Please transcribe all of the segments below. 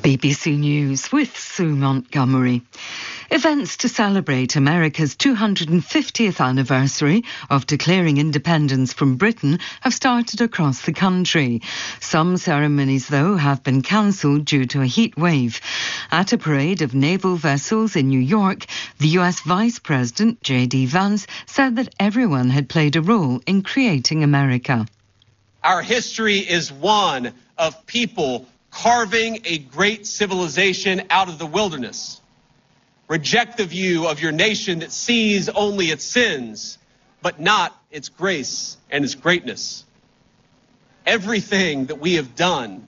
BBC News with Sue Montgomery. Events to celebrate America's 250th anniversary of declaring independence from Britain have started across the country. Some ceremonies, though, have been cancelled due to a heat wave. At a parade of naval vessels in New York, the US Vice President, J.D. Vance, said that everyone had played a role in creating America. Our history is one of people carving a great civilization out of the wilderness. Reject the view of your nation that sees only its sins, but not its grace and its greatness. Everything that we have done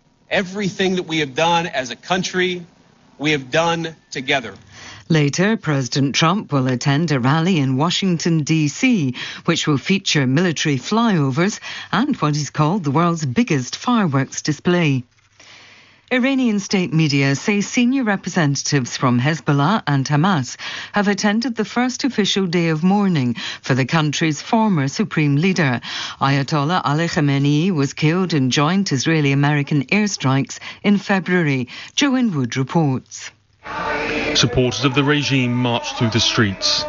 as a country, we have done together. Later, President Trump will attend a rally in Washington, D.C., which will feature military flyovers and what is called the world's biggest fireworks display. Iranian state media say senior representatives from Hezbollah and Hamas have attended the first official day of mourning for the country's former supreme leader. Ayatollah Ali Khamenei was killed in joint Israeli-American airstrikes in February. Joanne Wood reports. Supporters of the regime marched through the streets.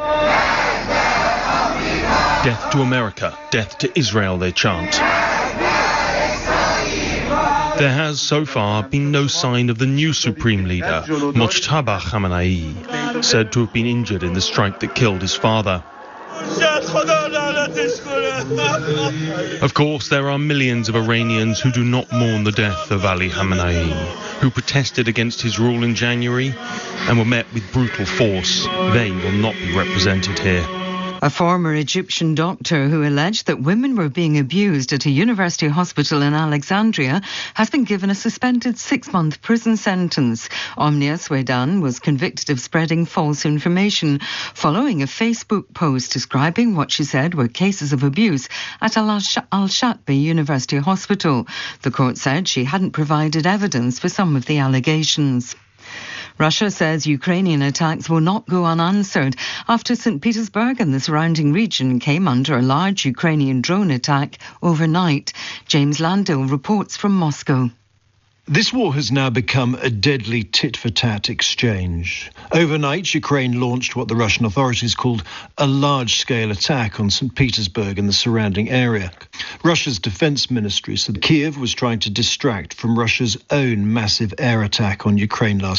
Death to America, death to Israel, they chant. There has so far been no sign of the new supreme leader, Mojtaba Khamenei, said to have been injured in the strike that killed his father. Of course, there are millions of Iranians who do not mourn the death of Ali Khamenei, who protested against his rule in January and were met with brutal force. They will not be represented here. A former Egyptian doctor who alleged that women were being abused at a university hospital in Alexandria has been given a suspended 6-month prison sentence. Omnia Swedan was convicted of spreading false information following a Facebook post describing what she said were cases of abuse at Al-Shatbi University Hospital. The court said she hadn't provided evidence for some of the allegations. Russia says Ukrainian attacks will not go unanswered after St. Petersburg and the surrounding region came under a large Ukrainian drone attack overnight. James Landau reports from Moscow. This war has now become a deadly tit-for-tat exchange. Overnight, Ukraine launched what the Russian authorities called a large-scale attack on St. Petersburg and the surrounding area. Russia's defense ministry said Kiev was trying to distract from Russia's own massive air attack on Ukraine last